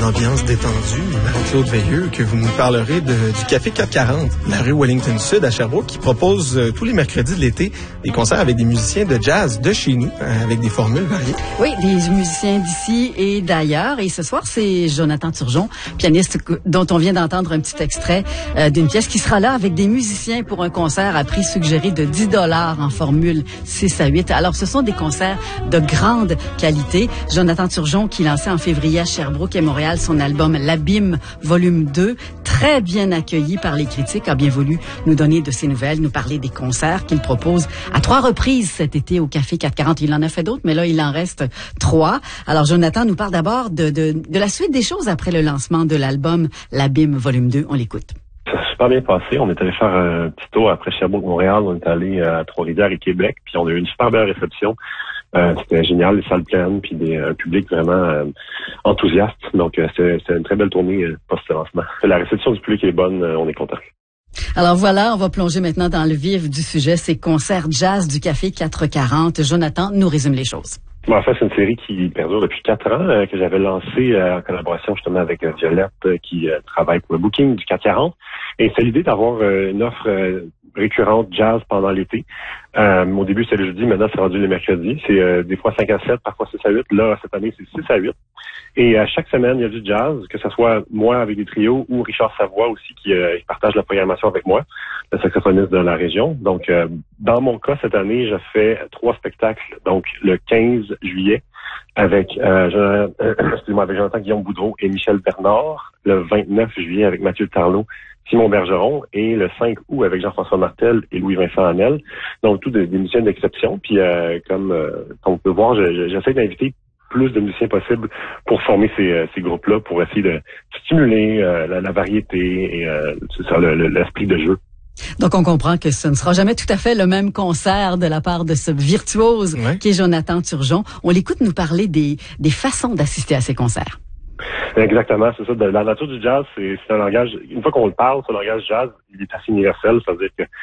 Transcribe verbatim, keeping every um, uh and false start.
l'ambiance détendue, Marie-Claude Veilleux, que vous nous parlerez de, du Café quatre cent quarante, la rue Wellington Sud à Sherbrooke, qui propose euh, tous les mercredis de l'été des concerts avec des musiciens de jazz de chez nous, euh, avec des formules variées. Oui, des musiciens d'ici et d'ailleurs. Et ce soir, c'est Jonathan Turgeon, pianiste dont on vient d'entendre un petit extrait euh, d'une pièce qui sera là avec des musiciens pour un concert à prix suggéré de dix dollars en formule six à huit. Alors, ce sont des concerts de grande qualité. Jonathan Turgeon qui lançait en février à Sherbrooke et Montréal son album L'Abîme volume deux, très bien accueilli par les critiques, a bien voulu nous donner de ses nouvelles, nous parler des concerts qu'il propose à trois reprises cet été au Café quatre cent quarante. Il en a fait d'autres, mais là, il en reste trois. Alors, Jonathan nous parle d'abord de, de, de la suite des choses après le lancement de l'album L'Abîme volume deux. On l'écoute. Ça s'est super bien passé. On est allé faire un petit tour après Sherbrooke-Montréal. On est allé à Trois-Rivières et Québec, puis on a eu une super belle réception. Euh, c'était génial, les salles pleines, puis des, un public vraiment euh, enthousiaste. Donc, euh, c'est, c'est une très belle tournée euh, post-lancement. La réception du public est bonne, euh, on est content. Alors voilà, on va plonger maintenant dans le vif du sujet, ces concerts jazz du Café quatre cent quarante. Jonathan nous résume les choses. Bon, en fait, c'est une série qui perdure depuis quatre ans, euh, que j'avais lancée euh, en collaboration justement avec euh, Violette, euh, qui euh, travaille pour le booking du quatre cent quarante. Et c'est l'idée d'avoir euh, une offre euh, récurrente jazz pendant l'été. Euh, au début, c'est le jeudi, maintenant c'est rendu le mercredi. C'est euh, des fois cinq à sept, parfois six à huit. Là, cette année, c'est six à huit. Et à chaque semaine, il y a du jazz, que ce soit moi avec des trios ou Richard Savoie aussi qui euh, partage la programmation avec moi, le saxophoniste de la région. Donc, euh, dans mon cas, cette année, je fais trois spectacles. Donc, le quinze juillet, avec, euh, Jonathan, euh, excusez-moi, avec Jonathan Guillaume Boudreau et Michel Bernard. Le vingt-neuf juillet, avec Mathieu Tarlot, Simon Bergeron, et le cinq août avec Jean-François Martel et Louis-Vincent Hamel. Donc, tous des, des musiciens d'exception. Puis, euh, comme, euh, comme on peut voir, je, je, j'essaie d'inviter plus de musiciens possibles pour former ces, ces groupes-là, pour essayer de stimuler euh, la, la variété et euh, c'est ça, le, le, l'esprit de jeu. Donc, on comprend que ce ne sera jamais tout à fait le même concert de la part de ce virtuose ouais. qui est Jonathan Turgeon. On l'écoute nous parler des, des façons d'assister à ces concerts. Exactement, c'est ça. De la nature du jazz, c'est, c'est un langage, une fois qu'on le parle, ce langage jazz, il est assez universel. C'est-à-dire que